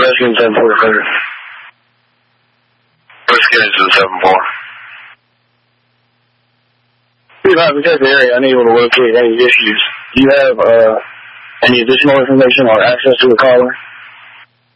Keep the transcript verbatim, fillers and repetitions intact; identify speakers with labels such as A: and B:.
A: Redskins seven four clear.
B: Redskins to seven four.
A: If I protect the area, unable to locate any issues. Do you have uh, any additional information or access to the caller?